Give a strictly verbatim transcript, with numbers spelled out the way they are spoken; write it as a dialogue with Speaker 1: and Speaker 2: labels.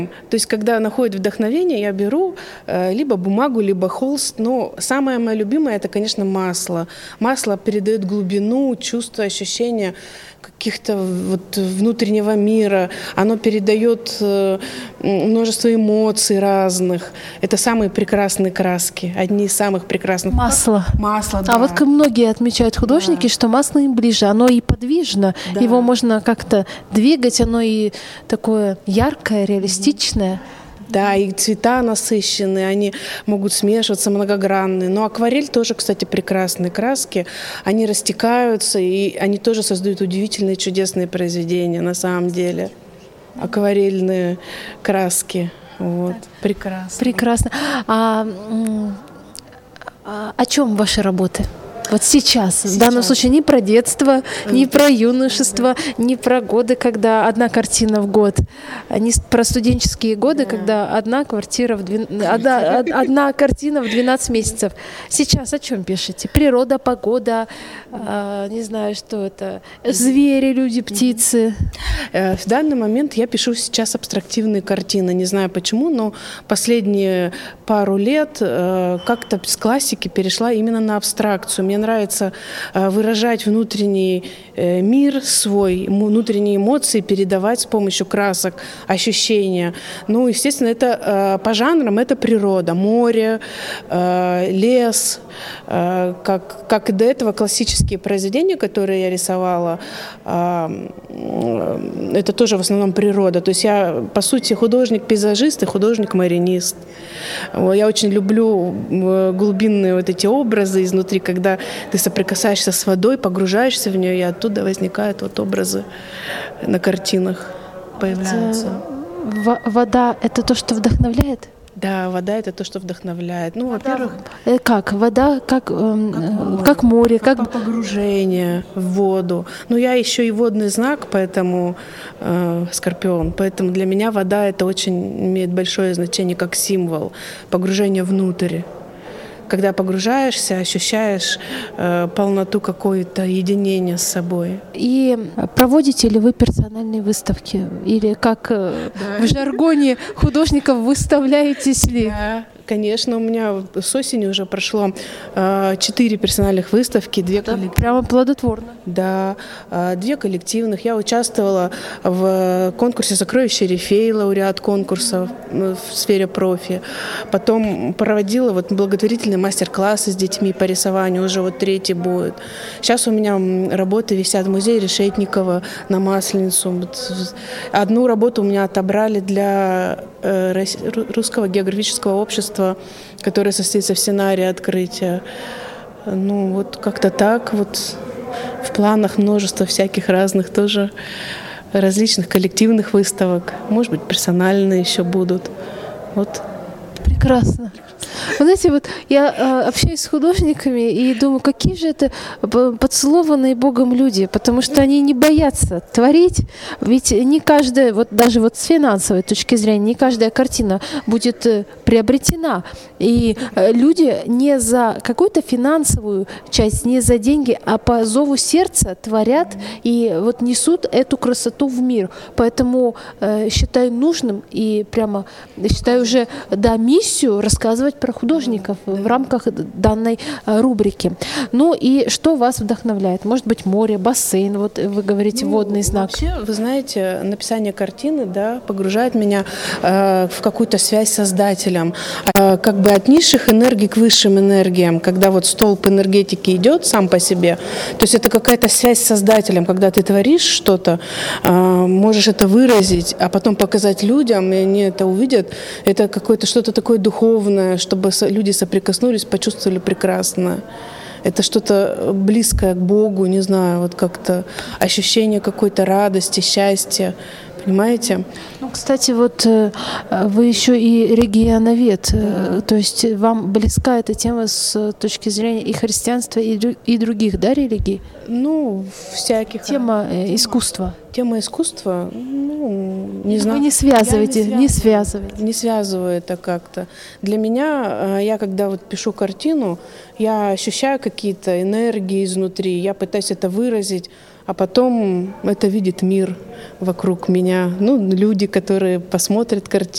Speaker 1: То есть, когда находит вдохновение, я беру э, либо бумагу, либо холст. Но самое мое любимое — это, конечно, масло. Масло передает глубину, чувство, ощущение каких-то вот внутреннего мира. Оно передает э, множество эмоций разных. Это самые прекрасные краски, одни из самых прекрасных.
Speaker 2: Масло.
Speaker 1: Масло, да.
Speaker 2: А вот многие отмечают художники, да, что масло им ближе. Оно и подвижно, да, его можно как-то двигать, оно и такое яркое, реалистичное.
Speaker 1: Да, и цвета насыщенные, они могут смешиваться, многогранные. Но акварель тоже, кстати, прекрасные краски. Они растекаются, и они тоже создают удивительные, чудесные произведения на самом деле. Акварельные краски. Вот. Прекрасно.
Speaker 2: Прекрасно. А, а о чем ваши работы? Вот сейчас, сейчас, в данном случае, не про детство, не про юношество, не про годы, когда одна картина в год, не про студенческие годы, да, когда одна квартира в двен... одна, одна картина в двенадцать месяцев. Сейчас о чем пишете? Природа, погода, э, не знаю, что это, звери, люди, птицы.
Speaker 1: В данный момент я пишу сейчас абстрактивные картины. Не знаю почему, но последние пару лет э, как-то с классики перешла именно на абстракцию. Мне нравится выражать внутренний мир свой, внутренние эмоции передавать с помощью красок, ощущения. Ну, естественно, это по жанрам это природа, море, лес. Как, как и до этого классические произведения, которые я рисовала, это тоже в основном природа. То есть я, по сути, художник-пейзажист и художник-маринист. Я очень люблю глубинные вот эти образы изнутри, когда ты соприкасаешься с водой, погружаешься в нее, и оттуда возникают вот образы на картинах, появляются.
Speaker 2: В- вода — это то, что вдохновляет?
Speaker 1: Да, вода — это то, что вдохновляет. Ну, вода, во-первых,
Speaker 2: как вода, как, эм,
Speaker 1: как море,
Speaker 2: как, море, как...
Speaker 1: как погружение в воду. Но я еще и водный знак, поэтому э, Скорпион. Поэтому для меня вода — это очень имеет большое значение как символ погружения внутрь. Когда погружаешься, ощущаешь э, полноту какое-то, единение с собой.
Speaker 2: И проводите ли вы персональные выставки? Или как э, да. в жаргоне художников выставляетесь ли?
Speaker 1: Да, конечно, у меня с осени уже прошло э, четыре персональных выставки, две
Speaker 2: да,
Speaker 1: коллективных.
Speaker 2: Прямо плодотворно.
Speaker 1: Да, э, две коллективных. Я участвовала в конкурсе «Сокровища Рифей», лауреат конкурса в сфере профи. Потом проводила вот благотворительный мастер-классы с детьми по рисованию, уже вот третий будет. Сейчас у меня работы висят в музее Решетникова на Масленицу. Одну работу у меня отобрали для Русского географического общества, которое состоится в сценарии открытия. Ну вот как-то так вот в планах множество всяких разных тоже различных коллективных выставок. Может быть, персональные еще будут. Вот.
Speaker 2: Прекрасно. Вы знаете, вот я э, общаюсь с художниками и думаю, какие же это поцелованные Богом люди, потому что они не боятся творить, ведь не каждая, вот даже вот с финансовой точки зрения, не каждая картина будет э, приобретена. И э, люди не за какую-то финансовую часть, не за деньги, а по зову сердца творят и вот несут эту красоту в мир. Поэтому э, считаю нужным и прямо считаю уже, да, миссию рассказывать про художников в рамках данной рубрики. Ну и что вас вдохновляет? Может быть, море, бассейн, вот вы говорите, ну, водный знак.
Speaker 1: Вообще, вы знаете, написание картины, да, погружает меня э, в какую-то связь с Создателем. Э, как бы от низших энергий к высшим энергиям, когда вот столб энергетики идет сам по себе. То есть это какая-то связь с Создателем, когда ты творишь что-то, э, можешь это выразить, а потом показать людям, и они это увидят. Это какое-то что-то такое духовное, чтобы люди соприкоснулись, почувствовали прекрасное. Это что-то близкое к Богу, не знаю, вот как-то ощущение какой-то радости, счастья. Понимаете?
Speaker 2: Ну, кстати, вот вы еще и религионовед, да. То есть вам близка эта тема с точки зрения и христианства, и, и других, да, религий?
Speaker 1: Ну, всяких.
Speaker 2: Тема э, искусства.
Speaker 1: Тема искусства, ну, не знаю.
Speaker 2: Вы не связываете, не,
Speaker 1: не
Speaker 2: связываете.
Speaker 1: Не связываю это как-то. Для меня, я когда вот пишу картину, я ощущаю какие-то энергии изнутри, я пытаюсь это выразить, а потом это видит мир вокруг меня. Ну, люди, которые посмотрят картину.